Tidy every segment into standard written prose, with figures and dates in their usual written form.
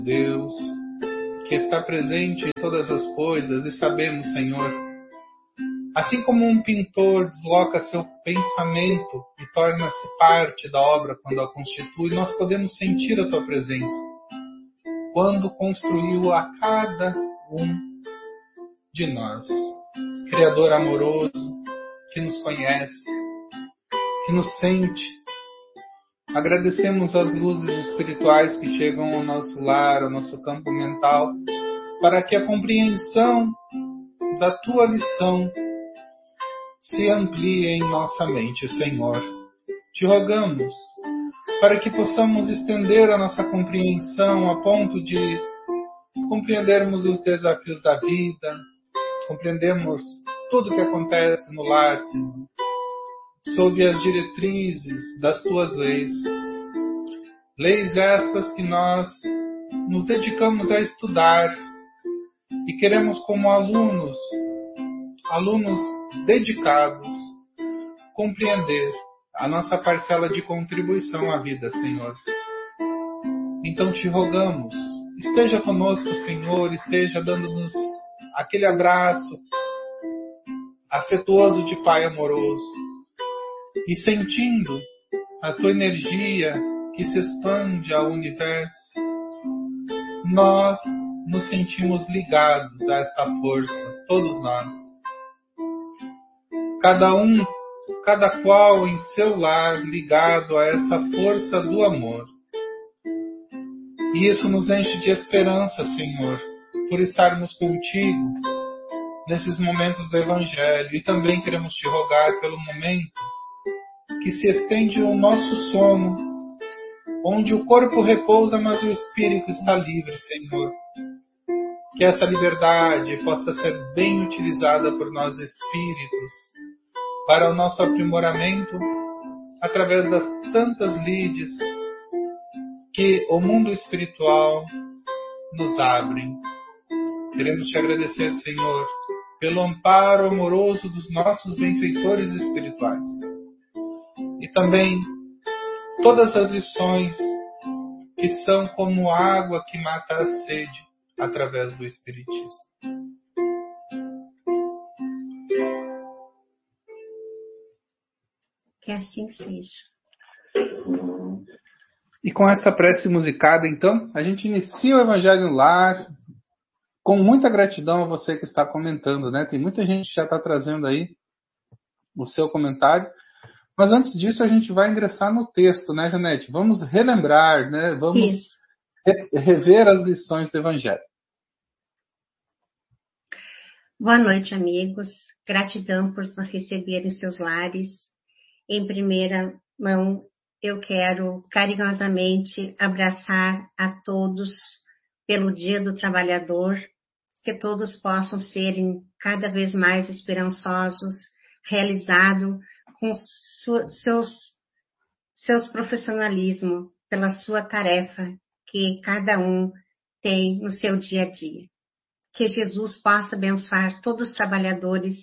Deus, que está presente em todas as coisas, e sabemos, Senhor, assim como um pintor desloca seu pensamento e torna-se parte da obra quando a constitui, nós podemos sentir a Tua presença quando construiu a cada um de nós. Criador amoroso, que nos conhece, que nos sente. Agradecemos as luzes espirituais que chegam ao nosso lar, ao nosso campo mental, para que a compreensão da Tua lição se amplie em nossa mente, Senhor. Te rogamos para que possamos estender a nossa compreensão a ponto de compreendermos os desafios da vida, compreendermos tudo o que acontece no lar, Senhor, sob as diretrizes das Tuas leis. Leis estas que nós nos dedicamos a estudar e queremos, como alunos dedicados, compreender a nossa parcela de contribuição à vida, Senhor. Então te rogamos, esteja conosco, Senhor, esteja dando-nos aquele abraço afetuoso de Pai amoroso e sentindo a Tua energia que se expande ao universo, nós nos sentimos ligados a esta força, todos nós. Cada qual em seu lar ligado a essa força do amor. E isso nos enche de esperança, Senhor, por estarmos contigo nesses momentos do Evangelho. E também queremos te rogar pelo momento que se estende o nosso sono, onde o corpo repousa, mas o espírito está livre, Senhor. Que essa liberdade possa ser bem utilizada por nós espíritos para o nosso aprimoramento através das tantas lides que o mundo espiritual nos abre. Queremos te agradecer, Senhor, pelo amparo amoroso dos nossos benfeitores espirituais. E também todas as lições que são como água que mata a sede através do Espiritismo. Que assim seja. E com esta prece musicada, então, a gente inicia o Evangelho no Lar, com muita gratidão a você que está comentando, né? Tem muita gente que já está trazendo aí o seu comentário. Mas antes disso, a gente vai ingressar no texto, né, Janete? Vamos relembrar, né? Vamos rever as lições do Evangelho. Boa noite, amigos. Gratidão por nos receber em seus lares. Em primeira mão, eu quero carinhosamente abraçar a todos pelo Dia do Trabalhador, que todos possam serem cada vez mais esperançosos, realizados com seus profissionalismo, pela sua tarefa que cada um tem no seu dia a dia. Que Jesus possa abençoar todos os trabalhadores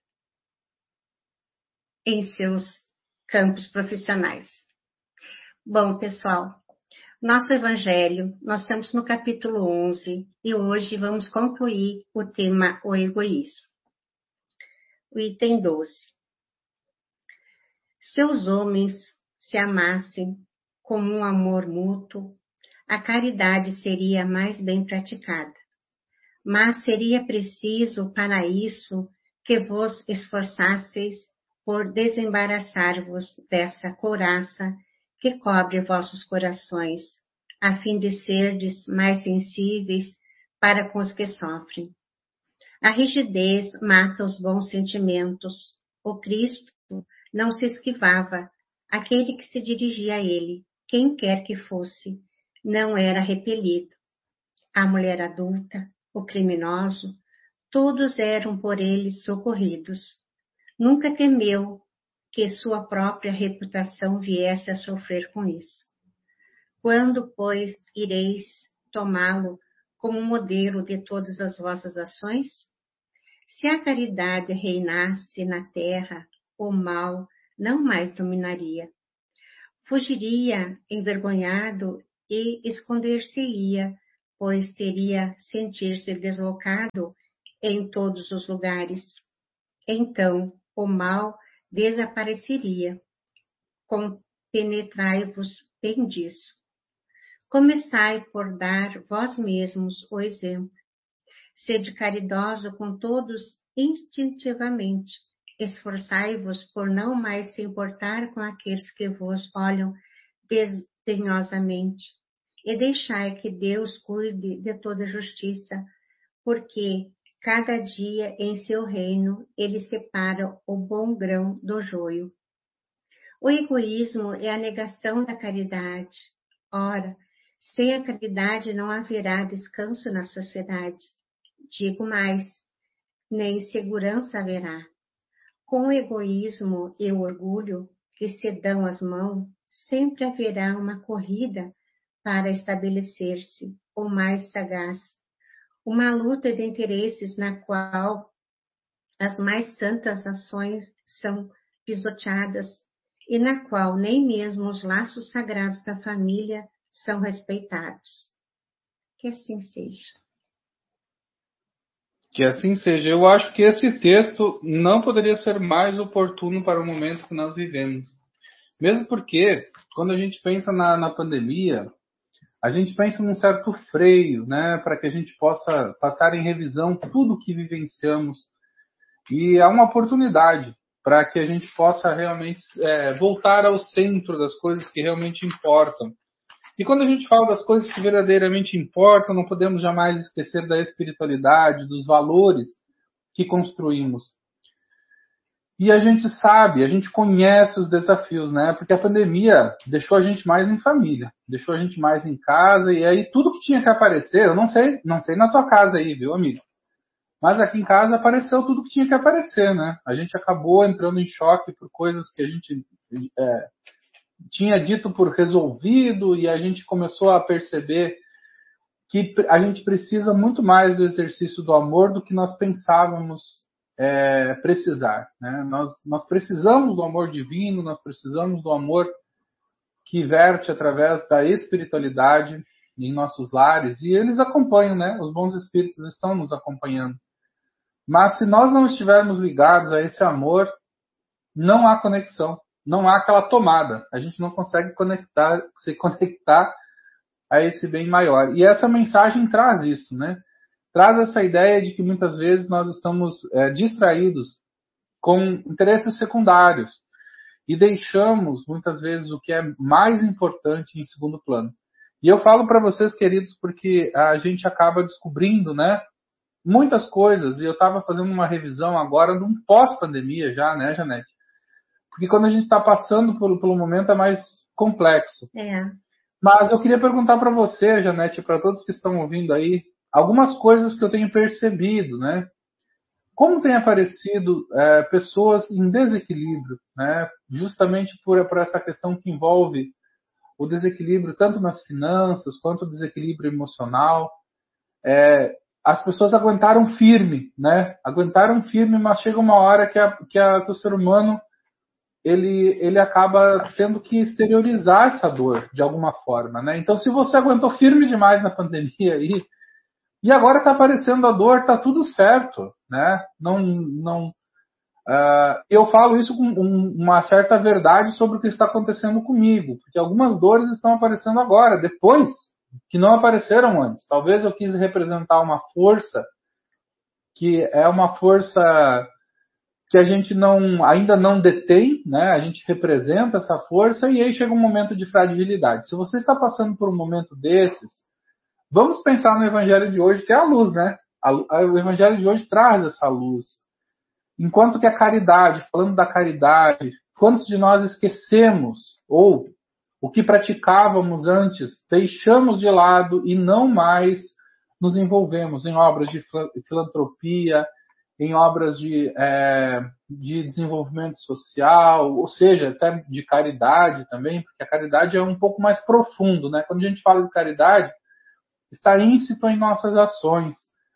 em seus campos profissionais. Bom, pessoal, nosso Evangelho, nós estamos no capítulo 11 e hoje vamos concluir o tema o egoísmo. O item 12. Se os homens se amassem com um amor mútuo, a caridade seria mais bem praticada. Mas seria preciso para isso que vos esforçasseis por desembaraçar-vos dessa couraça que cobre vossos corações, a fim de serdes mais sensíveis para com os que sofrem. A rigidez mata os bons sentimentos. O Cristo não se esquivava. Aquele que se dirigia a ele, quem quer que fosse, não era repelido. A mulher adulta, o criminoso, todos eram por ele socorridos. Nunca temeu que sua própria reputação viesse a sofrer com isso. Quando, pois, ireis tomá-lo como modelo de todas as vossas ações? Se a caridade reinasse na terra, o mal não mais dominaria. Fugiria envergonhado e esconder-se-ia pois seria sentir-se deslocado em todos os lugares. Então o mal desapareceria. Compenetrai-vos bem disso. Começai por dar vós mesmos o exemplo. Sede caridoso com todos instintivamente. Esforçai-vos por não mais se importar com aqueles que vos olham desdenhosamente. E deixai que Deus cuide de toda justiça, porque cada dia em seu reino ele separa o bom grão do joio. O egoísmo é a negação da caridade. Ora, sem a caridade não haverá descanso na sociedade. Digo mais, nem segurança haverá. Com o egoísmo e o orgulho que se dão as mãos, sempre haverá uma corrida para estabelecer-se o mais sagaz, uma luta de interesses na qual as mais santas ações são pisoteadas e na qual nem mesmo os laços sagrados da família são respeitados. Que assim seja. Que assim seja. Eu acho que esse texto não poderia ser mais oportuno para o momento que nós vivemos. Mesmo porque, quando a gente pensa na pandemia, a gente pensa num certo freio, né, para que a gente possa passar em revisão tudo que vivenciamos. E há uma oportunidade para que a gente possa realmente voltar ao centro das coisas que realmente importam. E quando a gente fala das coisas que verdadeiramente importam, não podemos jamais esquecer da espiritualidade, dos valores que construímos. E a gente sabe, a gente conhece os desafios, né? Porque a pandemia deixou a gente mais em família, deixou a gente mais em casa, e aí tudo que tinha que aparecer, eu não sei na tua casa aí, viu, amigo? Mas aqui em casa apareceu tudo que tinha que aparecer, né? A gente acabou entrando em choque por coisas que a gente tinha dito por resolvido, e a gente começou a perceber que a gente precisa muito mais do exercício do amor do que nós pensávamos precisar, né? Nós precisamos do amor divino, nós precisamos do amor que verte através da espiritualidade em nossos lares, e eles acompanham, né? Os bons espíritos estão nos acompanhando. Mas se nós não estivermos ligados a esse amor, não há conexão, não há aquela tomada. A gente não consegue se conectar a esse bem maior. E essa mensagem traz isso, né? Traz essa ideia de que muitas vezes nós estamos distraídos com interesses secundários e deixamos muitas vezes o que é mais importante em segundo plano. E eu falo para vocês, queridos, porque a gente acaba descobrindo, né, muitas coisas, e eu estava fazendo uma revisão agora de um pós-pandemia já, né, Janete? Porque quando a gente está passando pelo momento é mais complexo. Mas eu queria perguntar para você, Janete, para todos que estão ouvindo aí, algumas coisas que eu tenho percebido, né? Como tem aparecido pessoas em desequilíbrio, né? Justamente por essa questão que envolve o desequilíbrio tanto nas finanças quanto o desequilíbrio emocional. As pessoas aguentaram firme, né? Aguentaram firme, mas chega uma hora que o ser humano ele acaba tendo que exteriorizar essa dor de alguma forma, né? Então, se você aguentou firme demais na pandemia aí, e agora está aparecendo a dor, tá tudo certo, né? Eu falo isso com uma certa verdade sobre o que está acontecendo comigo, porque algumas dores estão aparecendo agora, depois que não apareceram antes. Talvez eu quis representar uma força que é uma força que a gente ainda não detém, né? A gente representa essa força e aí chega um momento de fragilidade. Se você está passando por um momento desses, vamos pensar no Evangelho de hoje, que é a luz, né? O Evangelho de hoje traz essa luz. Enquanto que a caridade, falando da caridade, quantos de nós esquecemos, ou o que praticávamos antes, deixamos de lado e não mais nos envolvemos em obras de filantropia, em obras de desenvolvimento social, ou seja, até de caridade também, porque a caridade é um pouco mais profundo, né? Quando a gente fala de caridade, está íncito em nossas ações.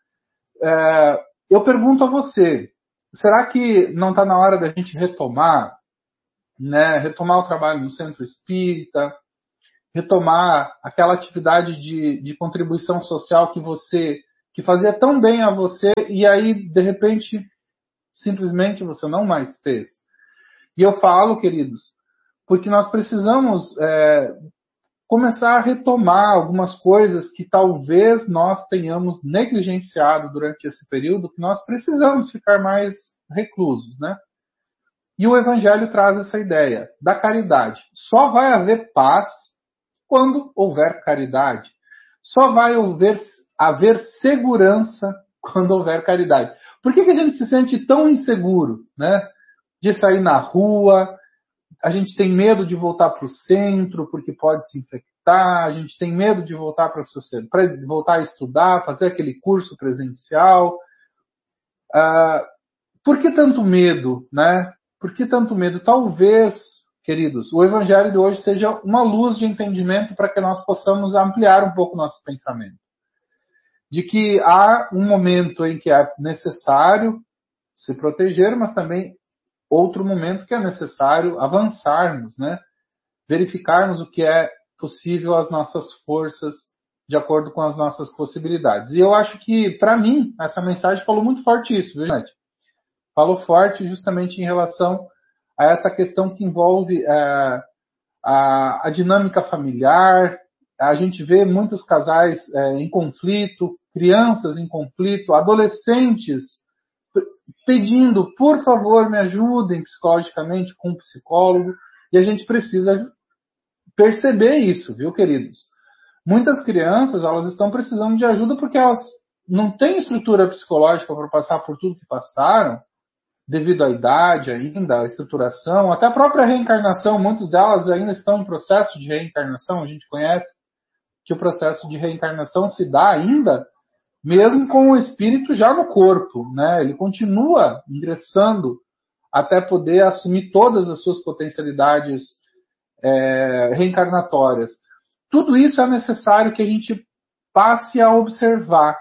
Eu pergunto a você, será que não está na hora da gente retomar, né? Retomar o trabalho no centro espírita, retomar aquela atividade de contribuição social que fazia tão bem a você e aí, de repente, simplesmente você não mais fez. E eu falo, queridos, porque nós precisamos começar a retomar algumas coisas que talvez nós tenhamos negligenciado durante esse período, que nós precisamos ficar mais reclusos, né? E o Evangelho traz essa ideia da caridade. Só vai haver paz quando houver caridade. Só vai haver segurança quando houver caridade. Por que a gente se sente tão inseguro, né? De sair na rua, a gente tem medo de voltar para o centro porque pode se infectar, a gente tem medo de voltar para a sociedade, para voltar a estudar, fazer aquele curso presencial. Por que tanto medo, né? Por que tanto medo? Talvez, queridos, o Evangelho de hoje seja uma luz de entendimento para que nós possamos ampliar um pouco o nosso pensamento. De que há um momento em que é necessário se proteger, mas também outro momento que é necessário avançarmos, né? Verificarmos o que é possível às nossas forças, de acordo com as nossas possibilidades. E eu acho que, para mim, essa mensagem falou muito forte isso, viu, gente? Falou forte justamente em relação a essa questão que envolve a dinâmica familiar. A gente vê muitos casais em conflito, crianças em conflito, adolescentes pedindo, por favor, me ajudem psicologicamente com um psicólogo. E a gente precisa perceber isso, viu, queridos? Muitas crianças, elas estão precisando de ajuda porque elas não têm estrutura psicológica para passar por tudo que passaram, devido à idade ainda, à estruturação, até a própria reencarnação. Muitas delas ainda estão em processo de reencarnação. A gente conhece que o processo de reencarnação se dá ainda mesmo com o espírito já no corpo, né? Ele continua ingressando até poder assumir todas as suas potencialidades reencarnatórias. Tudo isso é necessário que a gente passe a observar,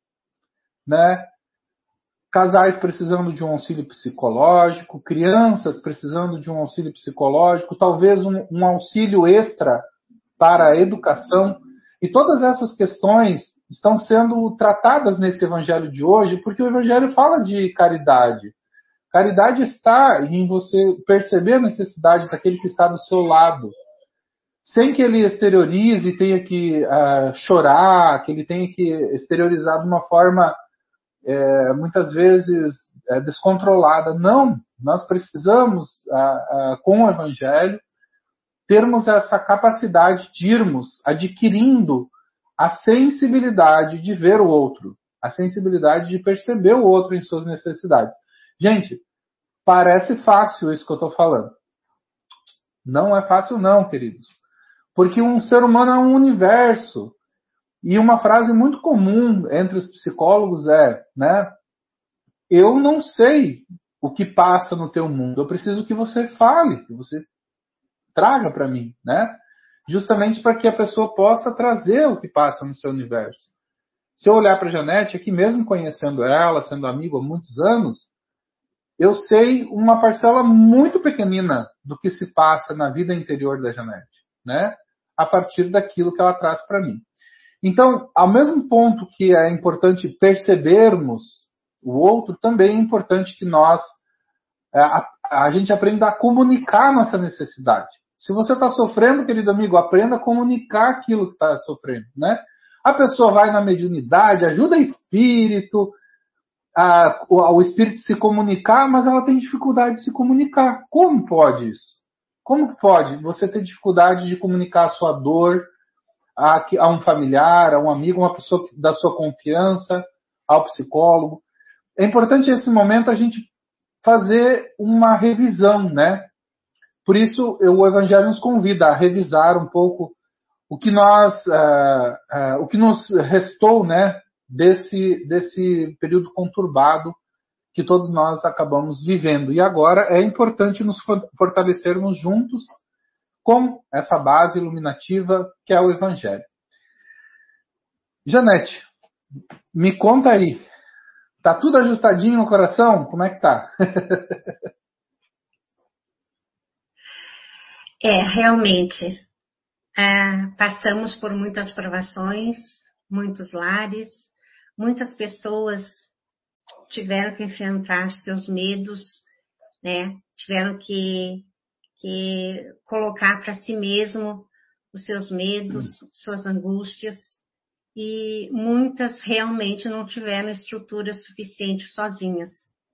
né? Casais precisando de um auxílio psicológico, crianças precisando de um auxílio psicológico, talvez um auxílio extra para a educação. E todas essas questões estão sendo tratadas nesse Evangelho de hoje, porque o Evangelho fala de caridade. Caridade está em você perceber a necessidade daquele que está do seu lado, sem que ele exteriorize e tenha que chorar, que ele tenha que exteriorizar de uma forma muitas vezes descontrolada. Não, nós precisamos, com o Evangelho, termos essa capacidade de irmos adquirindo a sensibilidade de ver o outro, a sensibilidade de perceber o outro em suas necessidades. Gente, parece fácil isso que eu estou falando. Não é fácil não, queridos. Porque um ser humano é um universo. E uma frase muito comum entre os psicólogos né? Eu não sei o que passa no teu mundo. Eu preciso que você fale, que você traga para mim, né? Justamente para que a pessoa possa trazer o que passa no seu universo. Se eu olhar para a Janete, aqui mesmo conhecendo ela, sendo amigo há muitos anos, eu sei uma parcela muito pequenina do que se passa na vida interior da Janete, né? A partir daquilo que ela traz para mim. Então, ao mesmo ponto que é importante percebermos o outro, também é importante que nós, a gente aprenda a comunicar nossa necessidade. Se você está sofrendo, querido amigo, aprenda a comunicar aquilo que está sofrendo, né? A pessoa vai na mediunidade, ajuda espírito, o espírito se comunicar, mas ela tem dificuldade de se comunicar. Como pode isso? Como pode você ter dificuldade de comunicar a sua dor a um familiar, a um amigo, uma pessoa da sua confiança, ao psicólogo? É importante nesse momento a gente fazer uma revisão, né? Por isso, o Evangelho nos convida a revisar um pouco o que nos restou, né, desse período conturbado que todos nós acabamos vivendo. E agora é importante nos fortalecermos juntos com essa base iluminativa que é o Evangelho. Janete, me conta aí. Tá tudo ajustadinho no coração? Como é que tá? Realmente, Passamos por muitas provações, muitos lares, muitas pessoas tiveram que enfrentar seus medos, né? Tiveram que colocar para si mesmo os seus medos, suas angústias, e muitas realmente não tiveram estrutura suficiente sozinhas.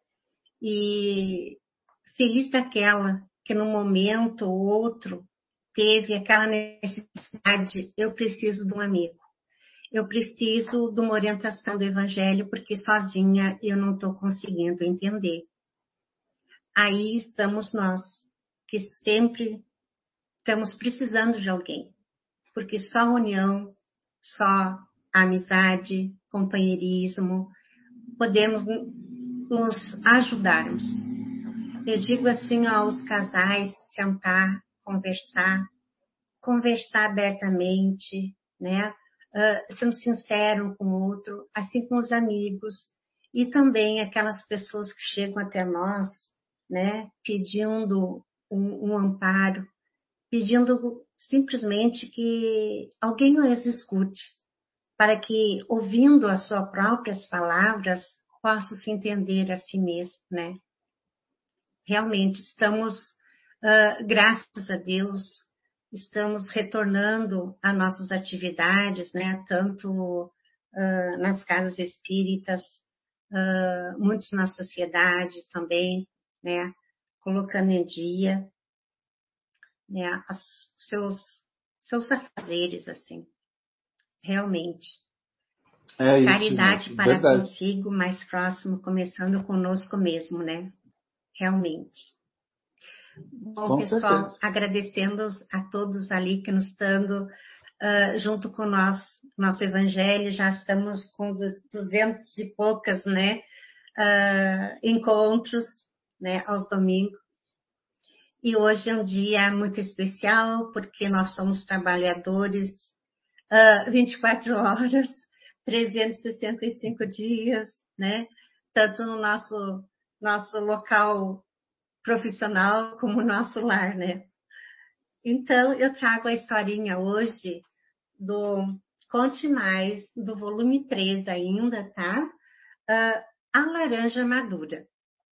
E feliz daquela que num momento ou outro teve aquela necessidade, eu preciso de um amigo. Eu preciso de uma orientação do Evangelho, porque sozinha eu não estou conseguindo entender. Aí estamos nós, que sempre estamos precisando de alguém, porque só a união, só a amizade, companheirismo, podemos nos ajudarmos. Eu digo assim aos casais, sentar, conversar abertamente, né? Sendo sincero um com o outro, assim com os amigos, e também aquelas pessoas que chegam até nós, né? Pedindo um amparo, pedindo simplesmente que alguém os escute, para que, ouvindo as suas próprias palavras, possa se entender a si mesmo, né? Realmente, estamos, graças a Deus, estamos retornando a nossas atividades, né? Tanto nas casas espíritas, muitos na sociedade também, né? Colocando em dia, né? Seus afazeres, assim, realmente. É isso, Caridade Inês, para verdade. consigo, mais próximo, começando conosco mesmo, né? Realmente. Bom, Com pessoal, certeza. agradecendo a todos ali que nos estão junto com nós, nosso evangelho, já estamos com 200 e poucas, né, encontros, né, aos domingos. E hoje é um dia muito especial, porque nós somos trabalhadores 24 horas, 365 dias, né, tanto no nosso local profissional como no nosso lar, né. Então, eu trago a historinha hoje do Conte Mais, do volume 3 ainda, tá? A Laranja Madura.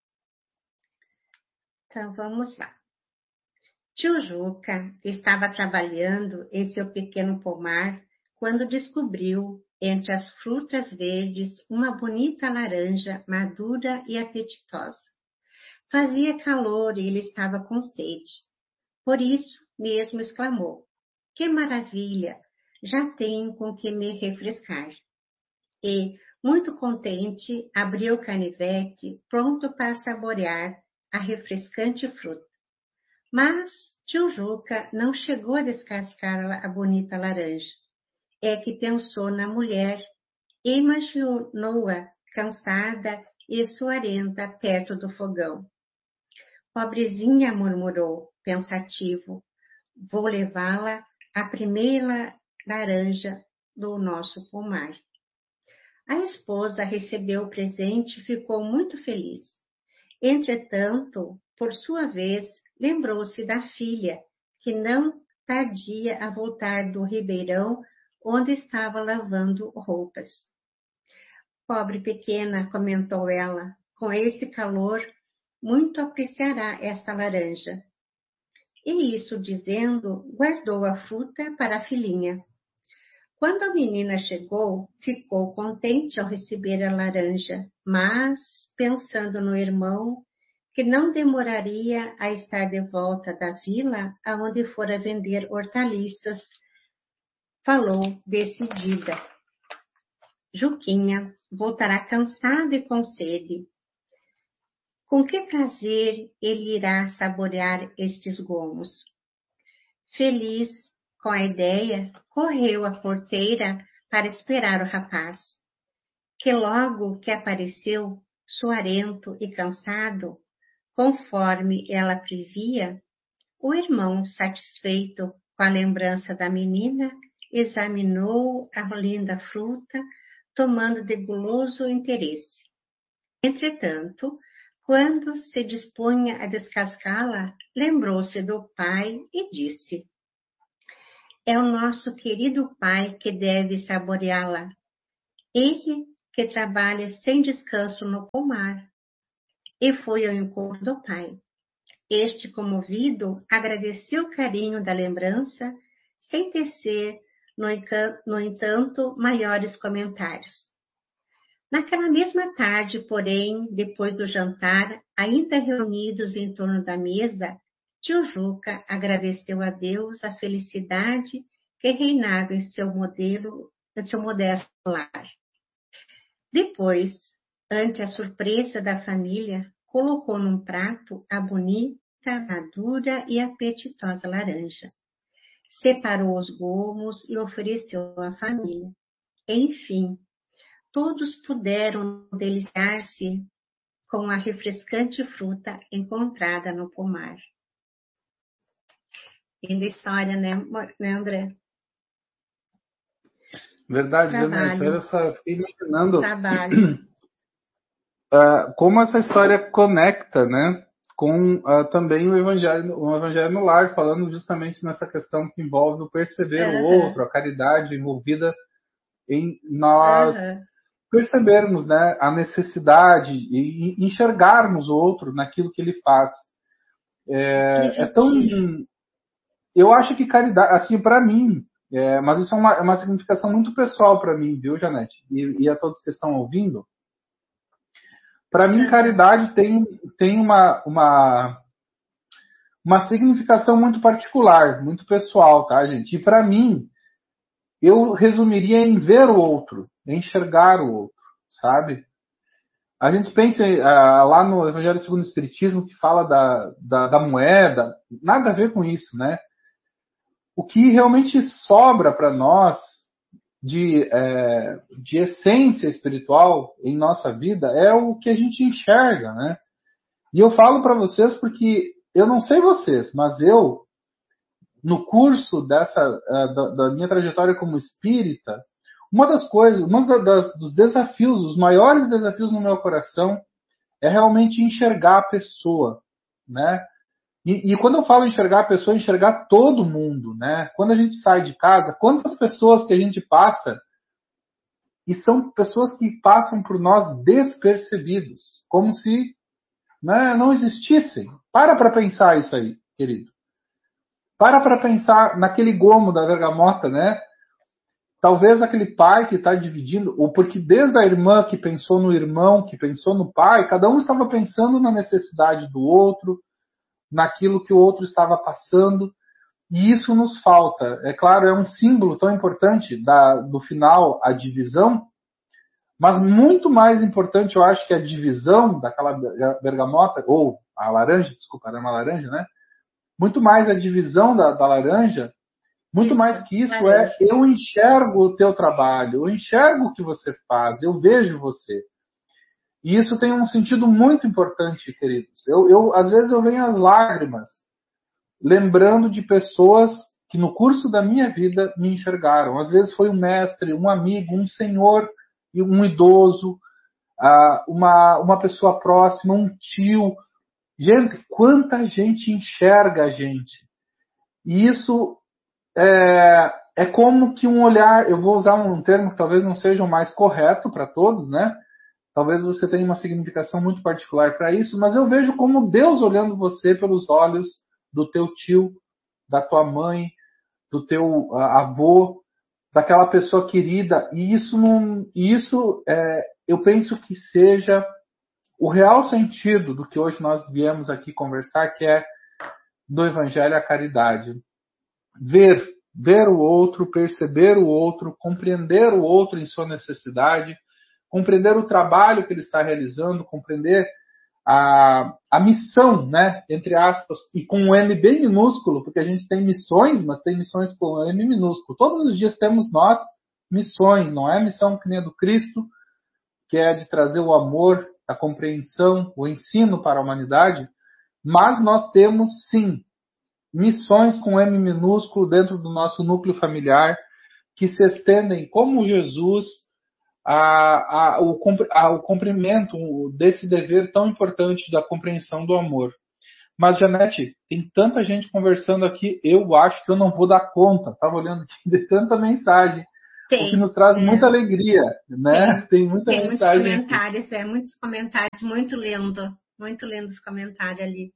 Então, vamos lá. Tio Juca estava trabalhando em seu pequeno pomar quando descobriu, entre as frutas verdes, uma bonita laranja madura e apetitosa. Fazia calor e ele estava com sede. Por isso mesmo exclamou: que maravilha! Já tenho com que me refrescar. E, muito contente, abriu o canivete, pronto para saborear a refrescante fruta. Mas tio Juca não chegou a descascar a bonita laranja. É que pensou na mulher e imaginou-a cansada e suarenta perto do fogão. Pobrezinha, murmurou, pensativo, vou levá-la à primeira laranja do nosso pomar. A esposa recebeu o presente e ficou muito feliz. Entretanto, por sua vez, lembrou-se da filha, que não tardia a voltar do ribeirão onde estava lavando roupas. Pobre pequena, comentou ela, com esse calor, muito apreciará esta laranja. E isso dizendo, guardou a fruta para a filhinha. Quando a menina chegou, ficou contente ao receber a laranja, mas, pensando no irmão, que não demoraria a estar de volta da vila aonde fora vender hortaliças, falou decidida. Juquinha voltará cansado e com sede. Com que prazer ele irá saborear estes gomos? Feliz com a ideia, correu à porteira para esperar o rapaz, que logo que apareceu, suarento e cansado, conforme ela previa, o irmão, satisfeito com a lembrança da menina, examinou a linda fruta, tomando de guloso interesse. Entretanto, quando se dispunha a descascá-la, lembrou-se do pai e disse: é o nosso querido Pai que deve saboreá-la. Ele que trabalha sem descanso no pomar. E foi ao encontro do Pai. Este, comovido, agradeceu o carinho da lembrança, sem tecer, no entanto, maiores comentários. Naquela mesma tarde, porém, depois do jantar, ainda reunidos em torno da mesa, tio Juca agradeceu a Deus a felicidade que reinava em seu modesto lar. Depois, ante a surpresa da família, colocou num prato a bonita, madura e apetitosa laranja. Separou os gomos e ofereceu à família. Enfim, todos puderam deliciar-se com a refrescante fruta encontrada no pomar. Linda história, né, André? Verdade, Janete. Olha só, fiquei imaginando como essa história conecta, né, com também o Evangelho no Lar, falando justamente nessa questão que envolve o perceber o outro, a caridade envolvida em nós percebermos, né, a necessidade e enxergarmos o outro naquilo que ele faz. Eu acho que caridade, assim, para mim, mas isso é uma significação muito pessoal para mim, viu, Janete? E a todos que estão ouvindo. Para mim, caridade tem uma significação muito particular, muito pessoal, tá, gente? E para mim, eu resumiria em ver o outro, em enxergar o outro, sabe? A gente pensa lá no Evangelho segundo o Espiritismo, que fala da moeda, nada a ver com isso, né? O que realmente sobra para nós de essência espiritual em nossa vida é o que a gente enxerga, né? E eu falo para vocês porque eu não sei vocês, mas eu, no curso da minha trajetória como espírita, dos desafios, os maiores desafios no meu coração é realmente enxergar a pessoa, né? E quando eu falo enxergar a pessoa, enxergar todo mundo, né? Quando a gente sai de casa, quantas pessoas que a gente passa e são pessoas que passam por nós despercebidos, como se, né, não existissem. Para pensar isso aí, querido. Para pensar naquele gomo da bergamota, né? Talvez aquele pai que está dividindo, ou porque desde a irmã que pensou no irmão, que pensou no pai, cada um estava pensando na necessidade do outro, naquilo que o outro estava passando, e isso nos falta. É claro, é um símbolo tão importante do final, a divisão, mas muito mais importante, eu acho, que a divisão daquela bergamota, ou a laranja, desculpa, era uma laranja, né? Muito mais a divisão da laranja, muito mais que isso eu enxergo o teu trabalho, eu enxergo o que você faz, eu vejo você. E isso tem um sentido muito importante, queridos. Às vezes eu venho às lágrimas, lembrando de pessoas que no curso da minha vida me enxergaram. Às vezes foi um mestre, um amigo, um senhor, um idoso, uma pessoa próxima, um tio. Gente, quanta gente enxerga a gente. E isso é como que um olhar, eu vou usar um termo que talvez não seja o mais correto para todos, né? Talvez você tenha uma significação muito particular para isso, mas eu vejo como Deus olhando você pelos olhos do teu tio, da tua mãe, do teu avô, daquela pessoa querida. E eu penso que seja o real sentido do que hoje nós viemos aqui conversar, que é do Evangelho à caridade. Ver o outro, perceber o outro, compreender o outro em sua necessidade, compreender o trabalho que ele está realizando, compreender a missão, né, entre aspas, e com um M bem minúsculo, porque a gente tem missões, mas tem missões com M minúsculo. Todos os dias temos nós missões, não é missão que nem a do Cristo, que é de trazer o amor, a compreensão, o ensino para a humanidade, mas nós temos, sim, missões com M minúsculo dentro do nosso núcleo familiar, que se estendem como Jesus o cumprimento desse dever tão importante da compreensão do amor. Mas, Janete, tem tanta gente conversando aqui, eu acho que eu não vou dar conta. Estava olhando aqui de tanta mensagem, o que nos traz muita alegria, né? Tem muita mensagem muitos comentários, muitos comentários, muito lindos os comentários ali.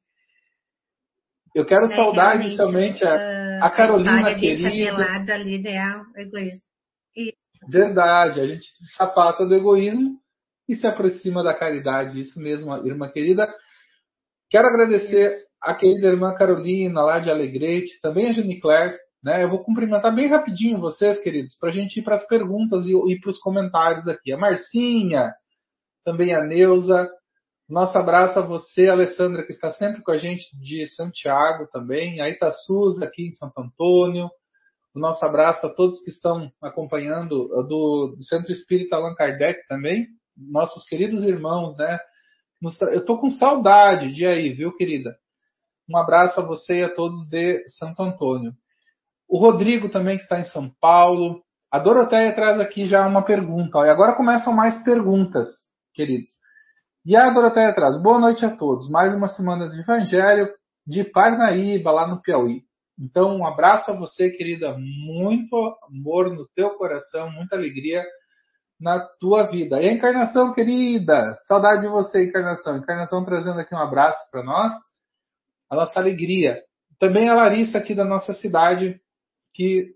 Eu quero saudar inicialmente a Carolina, a querida. Deixa de lado ali, né, o egoísmo. Verdade, a gente chapata do egoísmo e se aproxima da caridade. Isso mesmo, irmã querida. Quero agradecer a querida irmã Carolina, lá de Alegrete, também a Janicler, né? Eu vou cumprimentar bem rapidinho vocês, queridos, para a gente ir para as perguntas e para os comentários aqui. A Marcinha, também a Neuza. Nosso abraço a você, Alessandra, que está sempre com a gente de Santiago também. A Itaçuza, aqui em Santo Antônio. O nosso abraço a todos que estão acompanhando do Centro Espírita Allan Kardec também. Nossos queridos irmãos, né? Eu estou com saudade de aí, viu, querida? Um abraço a você e a todos de Santo Antônio. O Rodrigo também, que está em São Paulo. A Doroteia traz aqui já uma pergunta. Ó, e agora começam mais perguntas, queridos. E a Doroteia traz: boa noite a todos. Mais uma semana de Evangelho de Parnaíba, lá no Piauí. Então, um abraço a você, querida. Muito amor no teu coração, muita alegria na tua vida. E a Encarnação, querida, saudade de você, Encarnação. Encarnação trazendo aqui um abraço para nós, a nossa alegria. Também a Larissa aqui da nossa cidade, que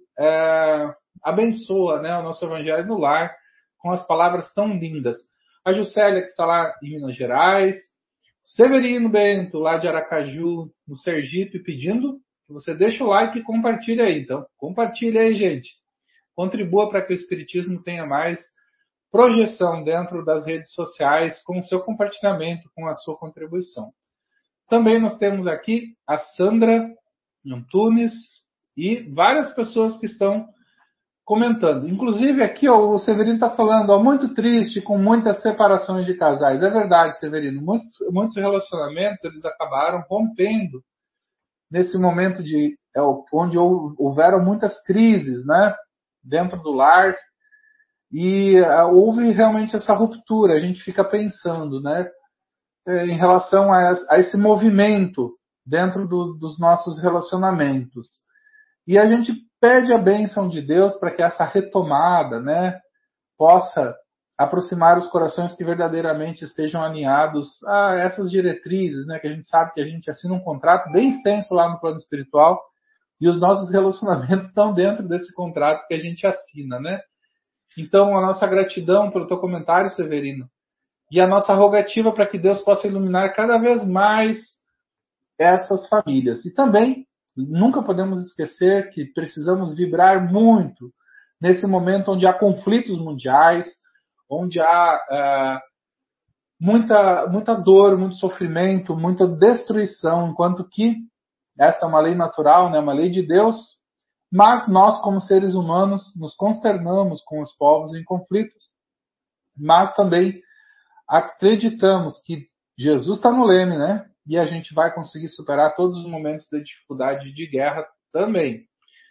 abençoa, né, o nosso Evangelho no lar com as palavras tão lindas. A Juscelia, que está lá em Minas Gerais. Severino Bento, lá de Aracaju, no Sergipe, pedindo que você deixe o like e compartilhe aí. Então, compartilhe aí, gente. Contribua para que o Espiritismo tenha mais projeção dentro das redes sociais com o seu compartilhamento, com a sua contribuição. Também nós temos aqui a Sandra Antunes e várias pessoas que estão comentando. Inclusive aqui, ó, o Severino está falando, ó, muito triste com muitas separações de casais. É verdade, Severino. Muitos relacionamentos eles acabaram rompendo nesse momento onde houveram muitas crises, né, dentro do lar. E houve realmente essa ruptura. A gente fica pensando, né, em relação a esse movimento dentro dos nossos relacionamentos. E a gente pede a bênção de Deus para que essa retomada, né, possa aproximar os corações que verdadeiramente estejam alinhados a essas diretrizes, né, que a gente sabe que a gente assina um contrato bem extenso lá no plano espiritual e os nossos relacionamentos estão dentro desse contrato que a gente assina, né? Então, a nossa gratidão pelo teu comentário, Severino, e a nossa rogativa para que Deus possa iluminar cada vez mais essas famílias. E também, nunca podemos esquecer que precisamos vibrar muito nesse momento onde há conflitos mundiais, onde há muita dor, muito sofrimento, muita destruição, enquanto que essa é uma lei natural, né, uma lei de Deus, mas nós, como seres humanos, nos consternamos com os povos em conflitos, mas também acreditamos que Jesus está no leme, né? E a gente vai conseguir superar todos os momentos de dificuldade de guerra também.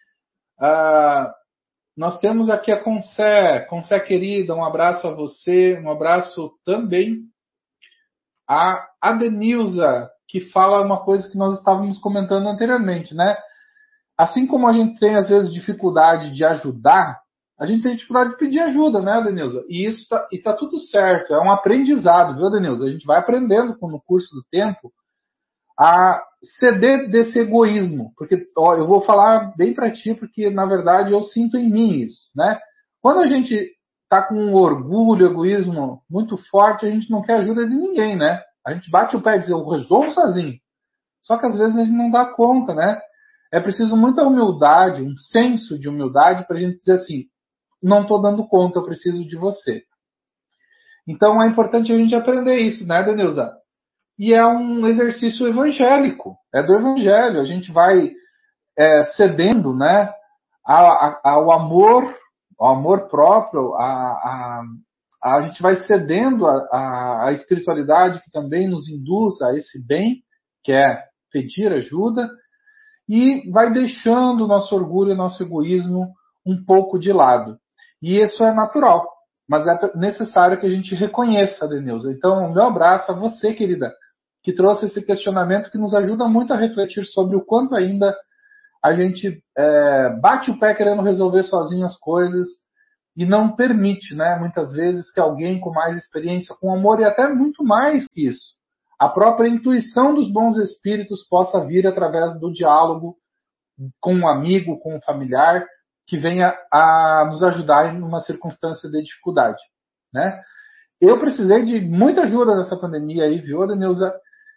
Nós temos aqui a Concé querida, um abraço a você, um abraço também a Adenilza, que fala uma coisa que nós estávamos comentando anteriormente, né? Assim como a gente tem, às vezes, dificuldade de ajudar, a gente tem dificuldade de pedir ajuda, né, Adenilza? E isso tá tudo certo, é um aprendizado, viu, Adenilza? A gente vai aprendendo no curso do tempo a ceder desse egoísmo. Porque, ó, eu vou falar bem para ti, porque, na verdade, eu sinto em mim isso, né? Quando a gente tá com um orgulho, egoísmo muito forte, a gente não quer ajuda de ninguém, né? A gente bate o pé e diz, eu resolvo sozinho. Só que, às vezes, a gente não dá conta, né? É preciso muita humildade, um senso de humildade para a gente dizer assim, não estou dando conta, eu preciso de você. Então é importante a gente aprender isso, né, Denilza? E é um exercício evangélico, é do evangelho. A gente vai cedendo, né, ao amor próprio, a gente vai cedendo à espiritualidade que também nos induz a esse bem, que é pedir ajuda, e vai deixando o nosso orgulho e o nosso egoísmo um pouco de lado. E isso é natural, mas é necessário que a gente reconheça, Denilza. Então, o meu abraço a você, querida, que trouxe esse questionamento que nos ajuda muito a refletir sobre o quanto ainda a gente bate o pé querendo resolver sozinho as coisas e não permite, né, muitas vezes, que alguém com mais experiência, com amor e até muito mais que isso, a própria intuição dos bons espíritos possa vir através do diálogo com um amigo, com um familiar, que venha a nos ajudar em uma circunstância de dificuldade, né? Eu precisei de muita ajuda nessa pandemia aí, viu, Denilza?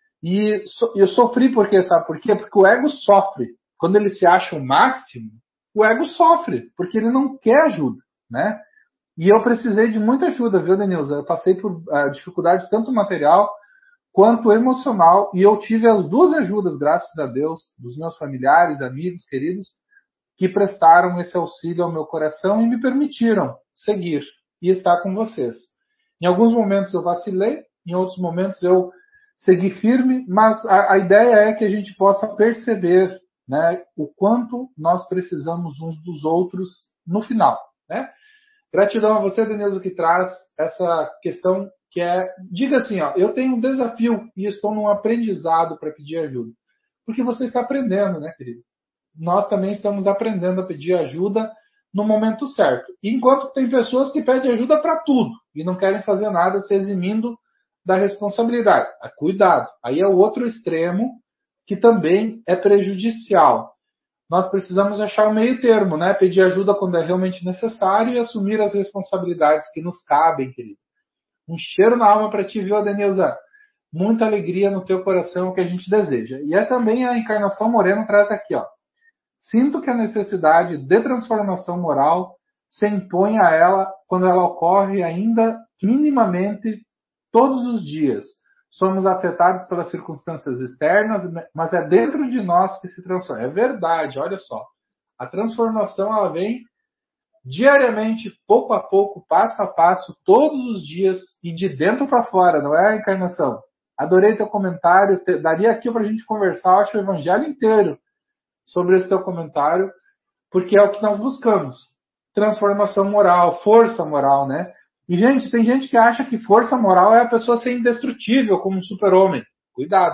E eu sofri porque, sabe por quê? Porque o ego sofre. Quando ele se acha o máximo, o ego sofre, porque ele não quer ajuda, né? E eu precisei de muita ajuda, viu, Denilza? Eu passei por dificuldade tanto material quanto emocional, e eu tive as duas ajudas, graças a Deus, dos meus familiares, amigos, queridos, que prestaram esse auxílio ao meu coração e me permitiram seguir e estar com vocês. Em alguns momentos eu vacilei, em outros momentos eu segui firme, mas a ideia é que a gente possa perceber, né, o quanto nós precisamos uns dos outros no final, né? Gratidão a você, Denilson, que traz essa questão que diga assim, ó, eu tenho um desafio e estou num aprendizado para pedir ajuda. Porque você está aprendendo, né, querido? Nós também estamos aprendendo a pedir ajuda no momento certo. Enquanto tem pessoas que pedem ajuda para tudo e não querem fazer nada se eximindo da responsabilidade. Cuidado. Aí é o outro extremo que também é prejudicial. Nós precisamos achar o meio termo, né? Pedir ajuda quando é realmente necessário e assumir as responsabilidades que nos cabem, querido. Um cheiro na alma para ti, viu, Adenilza? Muita alegria no teu coração, o que a gente deseja. E é também a Encarnação Moreno traz aqui, ó. Sinto que a necessidade de transformação moral se impõe a ela quando ela ocorre ainda minimamente todos os dias. Somos afetados pelas circunstâncias externas, mas é dentro de nós que se transforma. É verdade, olha só. A transformação ela vem diariamente, pouco a pouco, passo a passo, todos os dias e de dentro para fora, não é, Encarnação? Adorei teu comentário, daria aqui para a gente conversar, acho, o evangelho inteiro sobre esse teu comentário, porque é o que nós buscamos. Transformação moral, força moral, né? E, gente, tem gente que acha que força moral é a pessoa ser indestrutível, como um super-homem. Cuidado.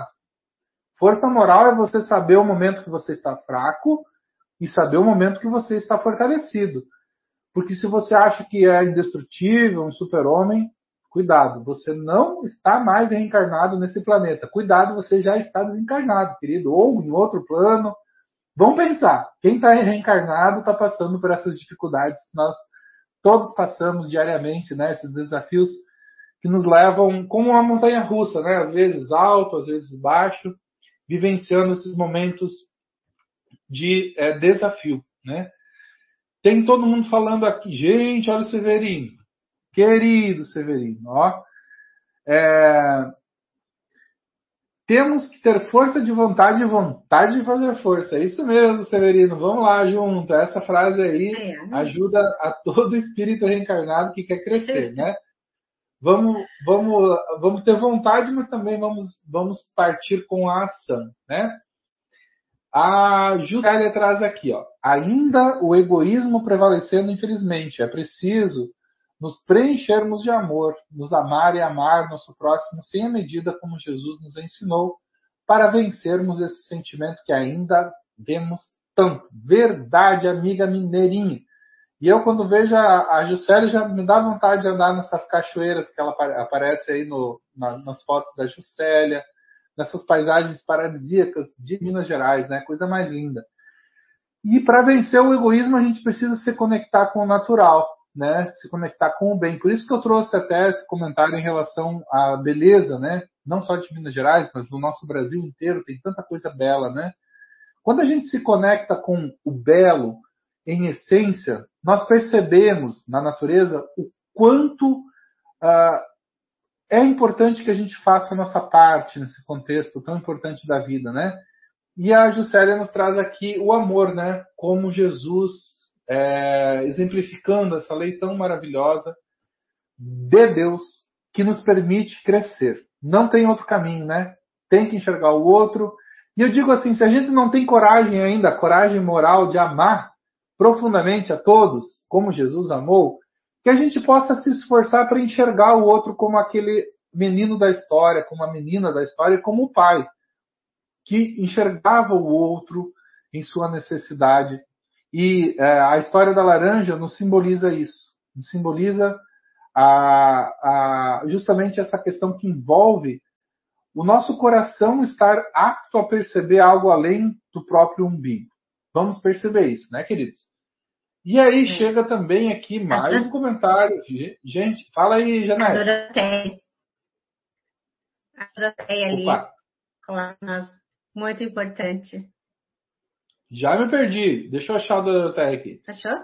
Força moral é você saber o momento que você está fraco e saber o momento que você está fortalecido. Porque se você acha que é indestrutível, um super-homem, cuidado, você não está mais reencarnado nesse planeta. Cuidado, você já está desencarnado, querido, ou em outro plano. Vamos pensar, quem está reencarnado está passando por essas dificuldades que nós todos passamos diariamente, né? Esses desafios que nos levam como uma montanha-russa, né? Às vezes alto, às vezes baixo, vivenciando esses momentos de desafio, né? Tem todo mundo falando aqui, gente, olha o Severino, querido Severino, ó. Temos que ter força de vontade e vontade de fazer força. É isso mesmo, Severino. Vamos lá junto. Essa frase aí ajuda a todo espírito reencarnado que quer crescer, né? Vamos ter vontade, mas também vamos partir com a ação, né? A Juscelia traz aqui, ó. Ainda o egoísmo prevalecendo, infelizmente. É preciso nos preenchermos de amor, nos amar e amar nosso próximo sem a medida como Jesus nos ensinou, para vencermos esse sentimento que ainda vemos tanto. Verdade, amiga mineirinha. E eu, quando vejo a Juscelia, já me dá vontade de andar nessas cachoeiras que ela aparece aí nas fotos da Juscelia, nessas paisagens paradisíacas de Minas Gerais, né? Coisa mais linda. E para vencer o egoísmo, a gente precisa se conectar com o natural, né? Se conectar com o bem. Por isso que eu trouxe até esse comentário em relação à beleza, né? Não só de Minas Gerais, mas do nosso Brasil inteiro, tem tanta coisa bela, né? Quando a gente se conecta com o belo, em essência, nós percebemos na natureza o quanto é importante que a gente faça a nossa parte nesse contexto tão importante da vida, né? E a Juscelia nos traz aqui o amor, né? Como Jesus, exemplificando essa lei tão maravilhosa de Deus que nos permite crescer. Não tem outro caminho, né? Tem que enxergar o outro. E eu digo assim, se a gente não tem coragem ainda, coragem moral de amar profundamente a todos, como Jesus amou, que a gente possa se esforçar para enxergar o outro como aquele menino da história, como a menina da história, e como o pai, que enxergava o outro em sua necessidade. E a história da laranja nos simboliza isso, nos simboliza justamente essa questão que envolve o nosso coração estar apto a perceber algo além do próprio umbigo. Vamos perceber isso, né, queridos? E aí chega também aqui mais um comentário. Gente, fala aí, Janete. A Doroteia ali, muito importante. Já me perdi. Deixa eu achar a Doroteia aqui. Achou?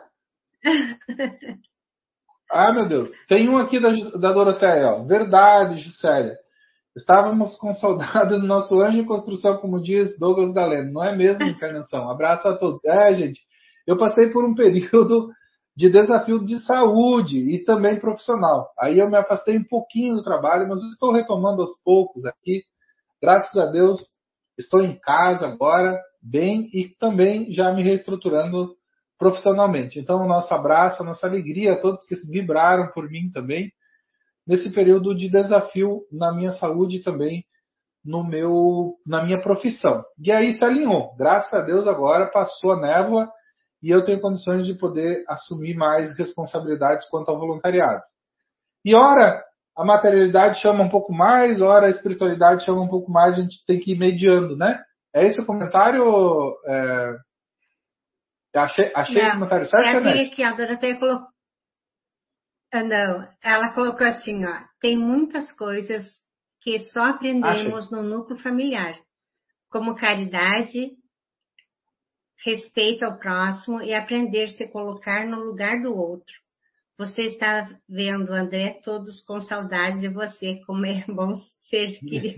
Meu Deus. Tem um aqui da Doroteia, ó. Verdade, Gisélia. Estávamos com saudade do nosso anjo em construção, como diz Douglas Galeno. Não é mesmo, encarnação? Abraço a todos. Gente, eu passei por um período de desafio de saúde e também profissional. Aí eu me afastei um pouquinho do trabalho, mas estou retomando aos poucos aqui. Graças a Deus, estou em casa agora, bem, e também já me reestruturando profissionalmente. Então, o nosso abraço, a nossa alegria a todos que vibraram por mim também, nesse período de desafio na minha saúde e também na minha profissão. E aí se alinhou. Graças a Deus agora passou a névoa e eu tenho condições de poder assumir mais responsabilidades quanto ao voluntariado. E ora, a materialidade chama um pouco mais, ora a espiritualidade chama um pouco mais, a gente tem que ir mediando, né? É esse o comentário? Achei o comentário certo, né? É que a Doroteia colocou. Não, ela colocou assim, ó, tem muitas coisas que só aprendemos no núcleo familiar, como caridade, respeito ao próximo e aprender a se colocar no lugar do outro. Você está vendo, André, todos com saudades de você, como é bom ser querido.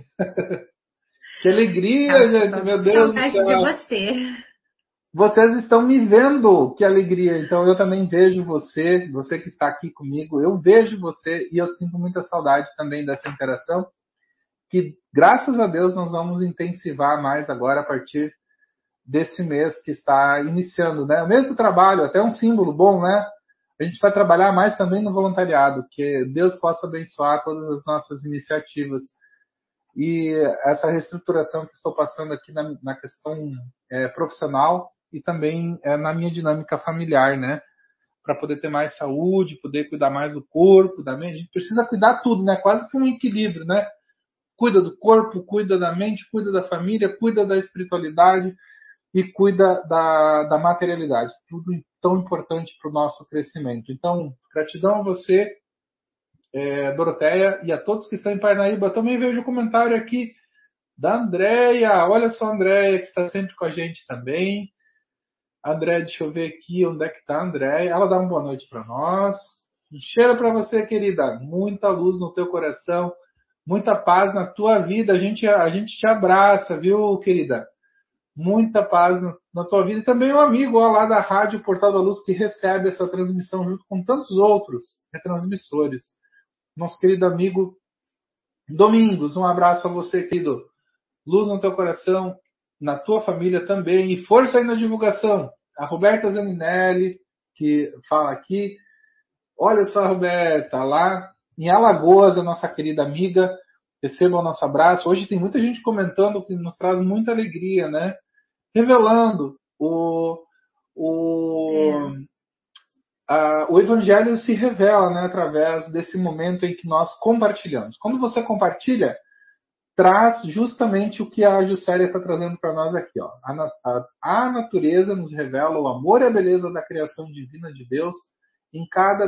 Que alegria, gente, meu Deus do céu. Saudade de você. Vocês estão me vendo, que alegria. Então eu também vejo você que está aqui comigo, eu vejo você e eu sinto muita saudade também dessa interação, que graças a Deus nós vamos intensivar mais agora a partir desse mês que está iniciando, né? O mês do trabalho, até um símbolo bom, né? A gente vai trabalhar mais também no voluntariado, que Deus possa abençoar todas as nossas iniciativas. E essa reestruturação que estou passando aqui na questão profissional e também na minha dinâmica familiar, né? Para poder ter mais saúde, poder cuidar mais do corpo, da mente. A gente precisa cuidar tudo, né? Quase que um equilíbrio, né? Cuida do corpo, cuida da mente, cuida da família, cuida da espiritualidade e cuida da materialidade. Tudo tão importante para o nosso crescimento. Então, gratidão a você, Doroteia, e a todos que estão em Parnaíba. Eu também vejo o comentário aqui da Andréia. Olha só a Andréia, que está sempre com a gente também. Andréia, deixa eu ver aqui onde é que está a Andréia. Ela dá uma boa noite para nós. Um cheiro para você, querida. Muita luz no teu coração, muita paz na tua vida. A gente te abraça, viu, querida? Muita paz na tua vida. E também um amigo lá da Rádio Portal da Luz que recebe essa transmissão junto com tantos outros retransmissores. Nosso querido amigo Domingos, um abraço a você, querido. Luz no teu coração, na tua família também. E força aí na divulgação. A Roberta Zaninelli, que fala aqui. Olha só a Roberta, lá em Alagoas, a nossa querida amiga. Receba o nosso abraço. Hoje tem muita gente comentando que nos traz muita alegria, né? Revelando o Evangelho se revela, né, através desse momento em que nós compartilhamos. Quando você compartilha, traz justamente o que a Juscelia está trazendo para nós aqui. Ó. A natureza nos revela o amor e a beleza da criação divina de Deus em cada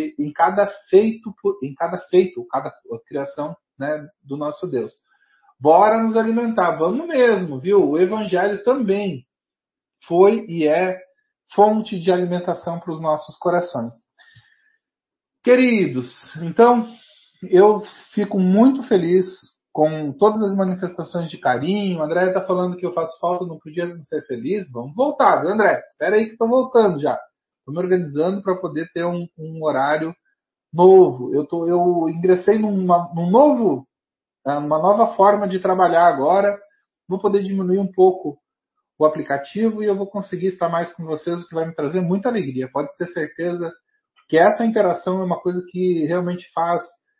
criação, né, do nosso Deus. Bora nos alimentar, vamos mesmo, viu? O Evangelho também foi e é fonte de alimentação para os nossos corações. Queridos, então eu fico muito feliz com todas as manifestações de carinho. A André está falando que eu faço falta, não podia ser feliz. Vamos voltar, viu, André? Espera aí que estou voltando já. Estou me organizando para poder ter um horário novo. Eu ingressei uma nova forma de trabalhar agora. Vou poder diminuir um pouco o aplicativo e eu vou conseguir estar mais com vocês, o que vai me trazer muita alegria. Pode ter certeza que essa interação é uma coisa que realmente faz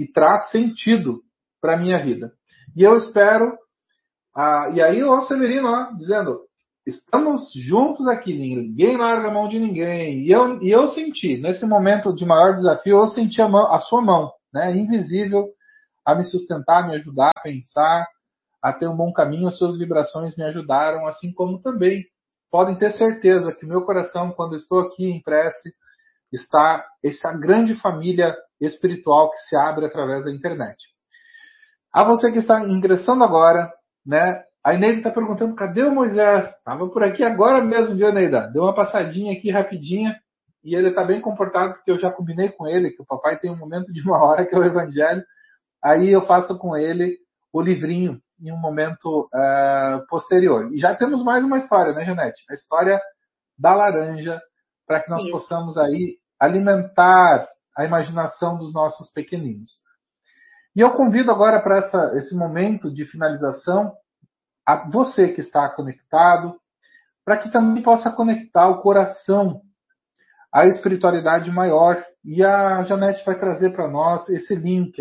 e traz sentido para a minha vida. E eu espero, e aí o Severino, ó, dizendo, estamos juntos aqui, ninguém larga a mão de ninguém. E eu senti, nesse momento de maior desafio, eu senti a sua mão, né, invisível, a me sustentar, me ajudar a pensar, a ter um bom caminho. As suas vibrações me ajudaram, assim como também podem ter certeza que meu coração, quando estou aqui em prece, está essa grande família espiritual que se abre através da internet. A você que está ingressando agora, né? A Eneida está perguntando, cadê o Moisés? Estava por aqui agora mesmo, viu, Eneida? Deu uma passadinha aqui rapidinha e ele está bem comportado porque eu já combinei com ele que o papai tem um momento de 1 hora que é o Evangelho. Aí eu faço com ele o livrinho em um momento posterior. E já temos mais uma história, né, Janete? A história da laranja, para que nós Isso. possamos aí alimentar a imaginação dos nossos pequeninos. E eu convido agora para esse momento de finalização a você que está conectado, para que também possa conectar o coração à espiritualidade maior. E a Janete vai trazer para nós esse link,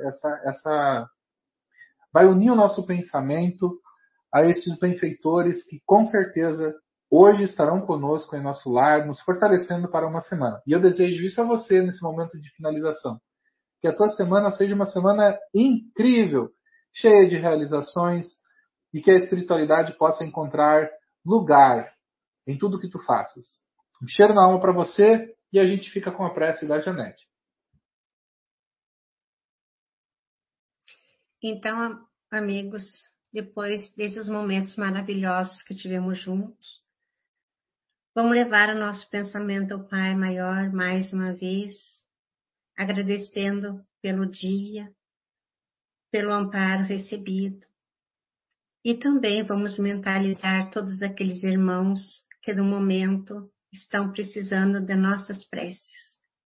vai unir o nosso pensamento a estes benfeitores que com certeza hoje estarão conosco em nosso lar, nos fortalecendo para uma semana. E eu desejo isso a você nesse momento de finalização. Que a tua semana seja uma semana incrível, cheia de realizações e que a espiritualidade possa encontrar lugar em tudo que tu faças. Um cheiro na alma para você e a gente fica com a prece da Janete. Então, amigos, depois desses momentos maravilhosos que tivemos juntos, vamos levar o nosso pensamento ao Pai Maior mais uma vez, agradecendo pelo dia, pelo amparo recebido. E também vamos mentalizar todos aqueles irmãos que no momento estão precisando de nossas preces.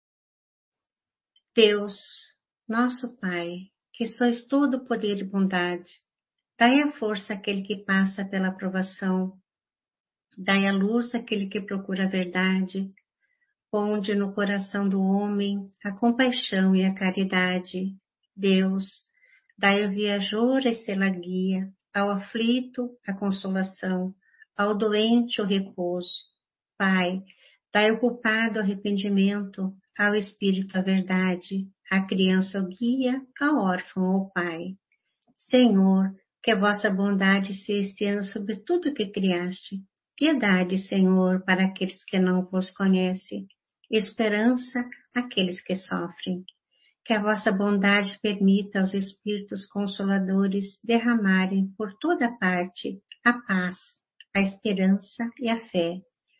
Deus, nosso Pai, que sois todo poder e bondade, dai a força àquele que passa pela provação, dai a luz àquele que procura a verdade, ponde no coração do homem a compaixão e a caridade. Deus, dai ao viajor a estrela guia, ao aflito a consolação, ao doente o repouso. Pai, dai ao culpado o arrependimento, ao espírito a verdade, à criança o guia, ao órfão o pai. Senhor, que a vossa bondade se estenda sobre tudo que criaste. Piedade, Senhor, para aqueles que não vos conhecem. Esperança àqueles que sofrem. Que a vossa bondade permita aos Espíritos Consoladores derramarem por toda parte a paz, a esperança e a fé.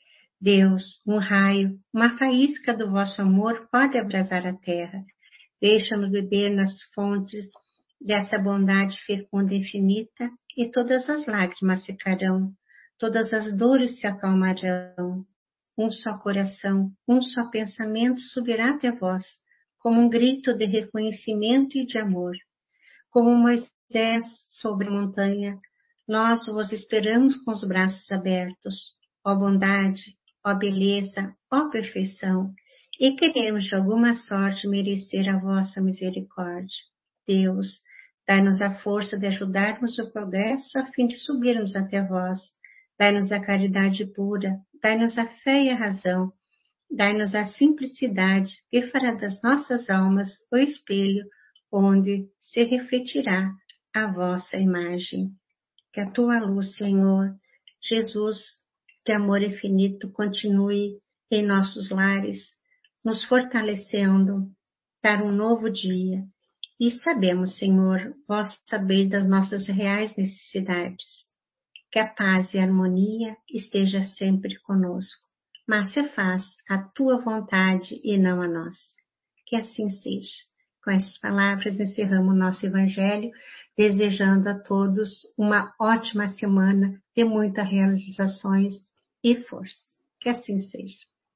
Deus, um raio, uma faísca do vosso amor pode abrasar a terra. Deixa-nos beber nas fontes dessa bondade fecunda e infinita, e todas as lágrimas secarão, todas as dores se acalmarão. Um só coração, um só pensamento subirá até vós, como um grito de reconhecimento e de amor. Como Moisés sobre a montanha, nós vos esperamos com os braços abertos. Ó bondade, ó beleza, ó perfeição, e queremos de alguma sorte merecer a vossa misericórdia. Deus, dai-nos a força de ajudarmos o progresso a fim de subirmos até vós. Dai-nos a caridade pura, dai-nos a fé e a razão, dai-nos a simplicidade que fará das nossas almas o espelho onde se refletirá a vossa imagem. Que a tua luz, Senhor, Jesus, de amor infinito, continue em nossos lares, nos fortalecendo para um novo dia. E sabemos, Senhor, vós sabeis das nossas reais necessidades. Que a paz e a harmonia esteja sempre conosco. Mas se faz a tua vontade e não a nossa. Que assim seja. Com essas palavras encerramos o nosso Evangelho, desejando a todos uma ótima semana de muitas realizações e força. Que assim seja.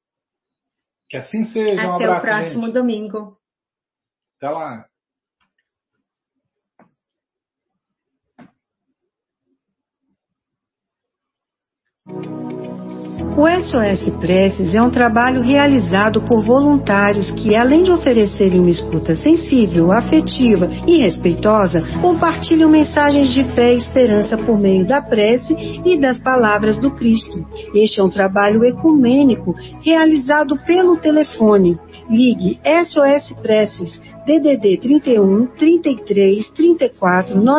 Que assim seja. Um Até abraço, o próximo gente. domingo. Até lá. O SOS Preces é um trabalho realizado por voluntários que, além de oferecerem uma escuta sensível, afetiva e respeitosa, compartilham mensagens de fé e esperança por meio da prece e das palavras do Cristo. Este é um trabalho ecumênico realizado pelo telefone. Ligue SOS Preces, DDD 31 33 34